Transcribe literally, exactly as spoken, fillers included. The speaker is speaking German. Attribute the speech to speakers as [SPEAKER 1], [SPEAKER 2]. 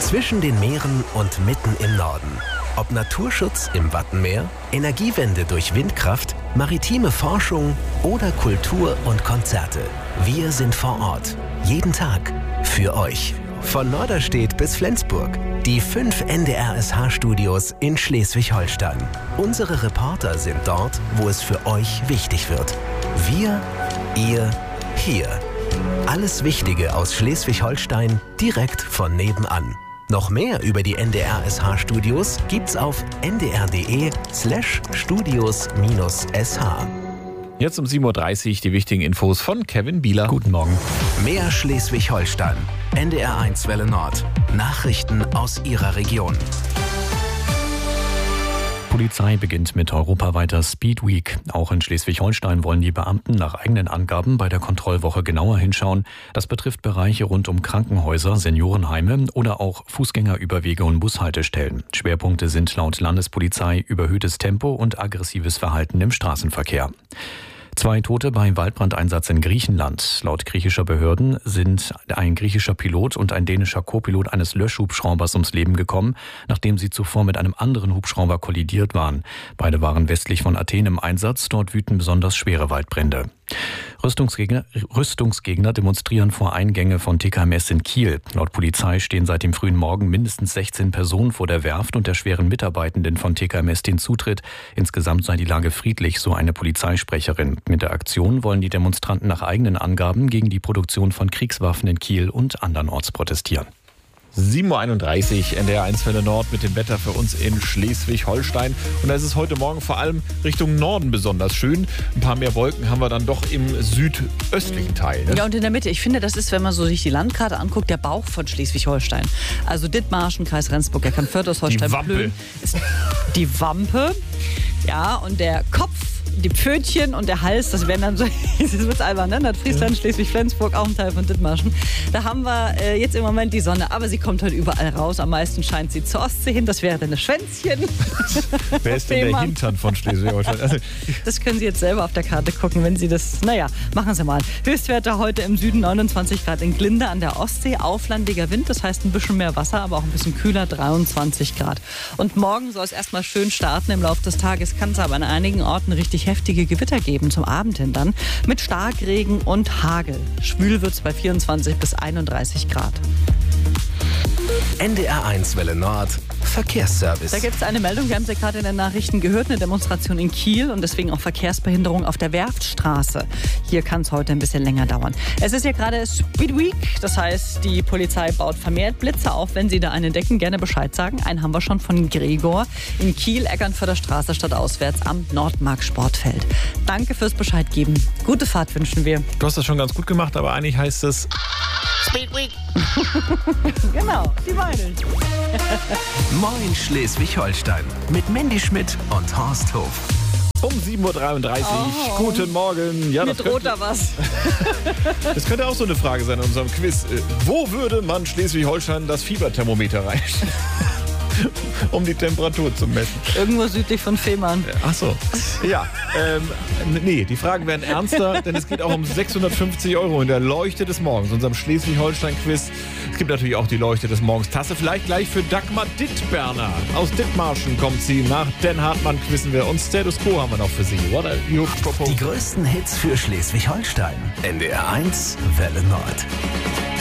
[SPEAKER 1] Zwischen den Meeren und mitten im Norden. Ob Naturschutz im Wattenmeer, Energiewende durch Windkraft, maritime Forschung oder Kultur und Konzerte. Wir sind vor Ort. Jeden Tag. Für euch. Von Norderstedt bis Flensburg. Die fünf N D R S H-Studios in Schleswig-Holstein. Unsere Reporter sind dort, wo es für euch wichtig wird. Wir, ihr, hier. Alles Wichtige aus Schleswig-Holstein direkt von nebenan. Noch mehr über die N D R S H-Studios gibt's auf ndr.de slash studios minus sh.
[SPEAKER 2] Jetzt um sieben Uhr dreißig die wichtigen Infos von Kevin Bieler.
[SPEAKER 3] Guten Morgen.
[SPEAKER 1] Mehr Schleswig-Holstein. N D R eins Welle Nord. Nachrichten aus Ihrer Region.
[SPEAKER 3] Die Polizei beginnt mit europaweiter Speed Week. Auch in Schleswig-Holstein wollen die Beamten nach eigenen Angaben bei der Kontrollwoche genauer hinschauen. Das betrifft Bereiche rund um Krankenhäuser, Seniorenheime oder auch Fußgängerüberwege und Bushaltestellen. Schwerpunkte sind laut Landespolizei überhöhtes Tempo und aggressives Verhalten im Straßenverkehr. Zwei Tote beim Waldbrandeinsatz in Griechenland. Laut griechischer Behörden sind ein griechischer Pilot und ein dänischer Co-Pilot eines Löschhubschraubers ums Leben gekommen, nachdem sie zuvor mit einem anderen Hubschrauber kollidiert waren. Beide waren westlich von Athen im Einsatz. Dort wüten besonders schwere Waldbrände. Rüstungsgegner, Rüstungsgegner demonstrieren vor Eingänge von T K M S in Kiel. Laut Polizei stehen seit dem frühen Morgen mindestens sechzehn Personen vor der Werft und erschweren Mitarbeitenden von T K M S den Zutritt. Insgesamt sei die Lage friedlich, so eine Polizeisprecherin. Mit der Aktion wollen die Demonstranten nach eigenen Angaben gegen die Produktion von Kriegswaffen in Kiel und andernorts protestieren.
[SPEAKER 2] sieben Uhr einunddreißig, N D R eins Welle Nord mit dem Wetter für uns in Schleswig-Holstein. Und da ist es heute Morgen vor allem Richtung Norden besonders schön. Ein paar mehr Wolken haben wir dann doch im südöstlichen Teil. Ne?
[SPEAKER 4] Ja, und in der Mitte. Ich finde, das ist, wenn man so sich die Landkarte anguckt, der Bauch von Schleswig-Holstein. Also Dithmarschen, Kreis Rendsburg, Eckernförde, Holstein,
[SPEAKER 2] Die Wampe.
[SPEAKER 4] Plön, ist die Wampe. Ja, und der Kopf, die Pfötchen und der Hals, das wären dann so, das wird albern, ne? Nordfriesland, Schleswig-Flensburg, auch ein Teil von Dithmarschen. Da haben wir äh, jetzt im Moment die Sonne, aber sie kommt halt überall raus. Am meisten scheint sie zur Ostsee hin, das wäre dann das Schwänzchen.
[SPEAKER 2] Wer ist denn der Hintern von Schleswig-Holstein? Also,
[SPEAKER 4] das können Sie jetzt selber auf der Karte gucken, wenn Sie das, naja, machen Sie mal. Höchstwerte heute im Süden neunundzwanzig Grad in Glinde an der Ostsee, auflandiger Wind, das heißt ein bisschen mehr Wasser, aber auch ein bisschen kühler, dreiundzwanzig Grad. Und morgen soll es erstmal schön starten. Im Laufe des Tages kann es aber an einigen Orten richtig heftige Gewitter geben, zum Abend hin dann, mit Starkregen und Hagel. Schwül wird es bei vierundzwanzig bis einunddreißig Grad.
[SPEAKER 1] N D R eins Welle Nord. Verkehrsservice.
[SPEAKER 4] Da gibt es eine Meldung, wir haben sie gerade in den Nachrichten gehört, eine Demonstration in Kiel und deswegen auch Verkehrsbehinderung auf der Werftstraße. Hier kann es heute ein bisschen länger dauern. Es ist ja gerade Speed Week, das heißt, die Polizei baut vermehrt Blitze auf. Wenn Sie da einen entdecken, gerne Bescheid sagen. Einen haben wir schon von Gregor in Kiel, Eckernförder Straße stadtauswärts am Nordmark Sportfeld. Danke fürs Bescheid geben. Gute Fahrt wünschen wir.
[SPEAKER 2] du hast das schon ganz gut gemacht, aber eigentlich heißt es
[SPEAKER 4] Speed Week. Genau, die meine ich.
[SPEAKER 1] Moin Schleswig-Holstein. Mit Mandy Schmidt und Horst Hof.
[SPEAKER 2] um sieben Uhr dreiunddreißig.
[SPEAKER 4] Oh.
[SPEAKER 2] Guten Morgen. Ja,
[SPEAKER 4] Mir
[SPEAKER 2] das
[SPEAKER 4] droht
[SPEAKER 2] könnte,
[SPEAKER 4] da was.
[SPEAKER 2] das könnte auch so eine Frage sein in unserem Quiz. Äh, Wo würde man Schleswig-Holstein das Fieberthermometer reinstellen? Um die Temperatur zu messen.
[SPEAKER 4] Irgendwo südlich von Fehmarn.
[SPEAKER 2] Ach so. Ja, ähm, nee, die Fragen werden ernster, denn es geht auch um sechshundertfünfzig Euro in der Leuchte des Morgens, unserem Schleswig-Holstein-Quiz. Es gibt natürlich auch die Leuchte des Morgens Tasse, vielleicht gleich für Dagmar Dittberner. Aus Dithmarschen kommt sie. Nach Den Hartmann quizzen wir und Status Quo haben wir noch für sie. What are you proposing?
[SPEAKER 1] Die größten Hits für Schleswig-Holstein. N D R eins Welle Nord.